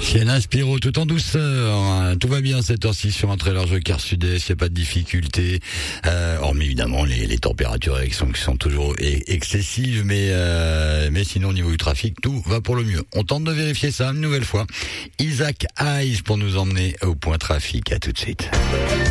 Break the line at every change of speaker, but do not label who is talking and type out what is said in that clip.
Sienna Spiro, tout en douceur, hein. Tout va bien cette heure-ci sur un très large quart sud-est, il n'y a pas de difficulté, hormis évidemment les températures qui sont toujours excessives, mais sinon au niveau du trafic, tout va pour le mieux. On tente de vérifier ça une nouvelle fois. Isaac Hayes pour nous emmener au point trafic, à tout de suite.